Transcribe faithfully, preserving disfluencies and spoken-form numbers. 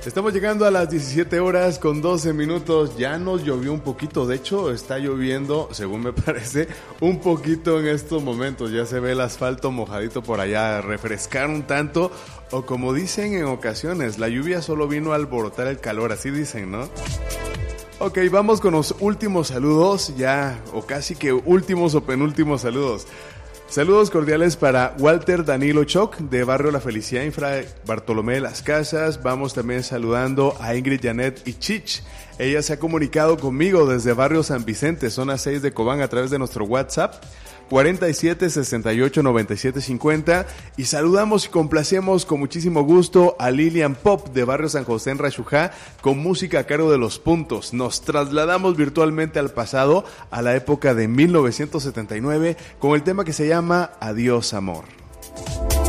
Estamos llegando a las diecisiete horas con doce minutos. Ya nos llovió un poquito. De hecho, está lloviendo, según me parece, un poquito en estos momentos. Ya se ve el asfalto mojadito por allá, refrescar un tanto. O como dicen en ocasiones, la lluvia solo vino a alborotar el calor. Así dicen, ¿no? Ok, vamos con los últimos saludos. Ya, o casi que últimos o penúltimos saludos. Saludos cordiales para Walter Danilo Choc de Barrio La Felicidad, Infra Bartolomé de las Casas. Vamos también saludando a Ingrid Janet Ichich. Ella se ha comunicado conmigo desde Barrio San Vicente, zona seis de Cobán, a través de nuestro WhatsApp cuarenta y siete, sesenta y ocho, noventa y siete, cincuenta. Y saludamos y complacemos con muchísimo gusto a Lilian Pop de Barrio San José en Rachujá con música a cargo de Los Puntos. Nos trasladamos virtualmente al pasado, a la época de mil novecientos setenta y nueve, con el tema que se llama Adiós Amor.